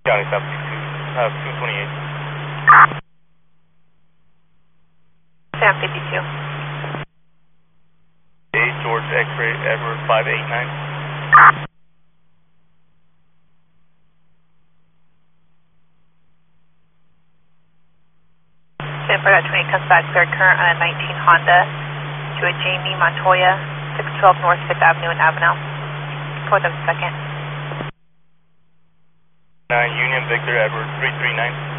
County South 228. Sam 52. George X-ray Edward 589. Jennifer, that 20 comes back, third current on a 19 Honda to a Jamie Montoya, 612 North 5th Avenue in Avenel. For them second. 9 Union Victor Edward 339.